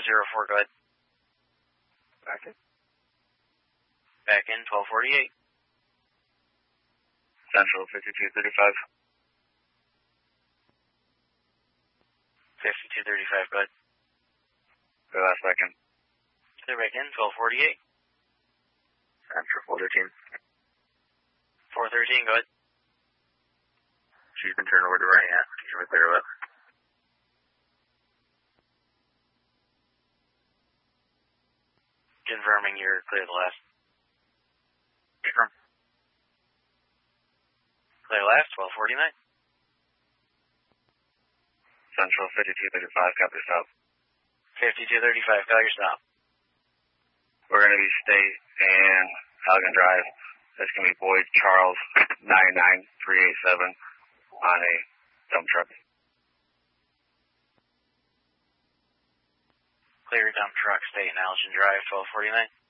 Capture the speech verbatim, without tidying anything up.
zero four, go ahead. Back in. Back in, twelve forty-eight. Central fifty-two thirty-five. fifty-two thirty-five, go ahead. Clear last back in. Clear back in, twelve forty-eight. Central four thirteen. four thirteen, go ahead. She's been turned over to running at. Can we clear up? Confirming you're clear the last. Confirm. Clear last, twelve forty-nine. Central fifty-two thirty-five, copy stop. fifty-two thirty-five, call your stop. We're going to be State and Halligan Drive. That's going to be Boyd Charles nine nine three eight seven on a dump truck. Clear dump truck, State and Halligan Drive, twelve forty-nine.